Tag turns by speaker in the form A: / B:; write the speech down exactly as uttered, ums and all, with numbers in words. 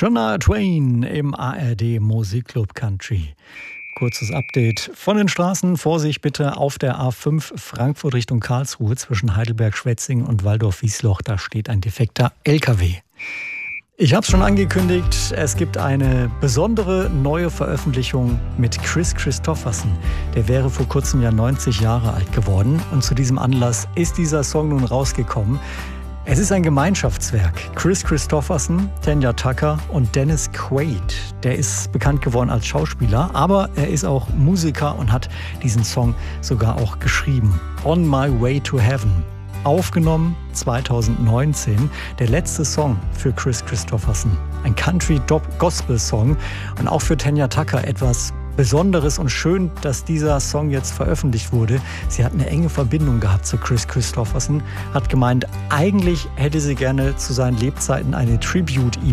A: Shania Twain im A R D Musikclub Country. Kurzes Update von den Straßen. Vorsicht bitte auf der A fünf Frankfurt Richtung Karlsruhe zwischen Heidelberg-Schwetzingen und Waldorf-Wiesloch. Da steht ein defekter L K W. Ich habe es schon angekündigt, es gibt eine besondere neue Veröffentlichung mit Kris Kristofferson. Der wäre vor kurzem ja neunzig Jahre alt geworden und zu diesem Anlass ist dieser Song nun rausgekommen. Es ist ein Gemeinschaftswerk. Kris Kristofferson, Tanya Tucker und Dennis Quaid. Der ist bekannt geworden als Schauspieler, aber er ist auch Musiker und hat diesen Song sogar auch geschrieben. On My Way to Heaven. Aufgenommen zweitausendneunzehn, der letzte Song für Kris Kristofferson. Ein Country-Gospel-Song und auch für Tanya Tucker etwas Besonderes und schön, dass dieser Song jetzt veröffentlicht wurde. Sie hat eine enge Verbindung gehabt zu Kris Kristofferson, hat gemeint, eigentlich hätte sie gerne zu seinen Lebzeiten eine Tribute-E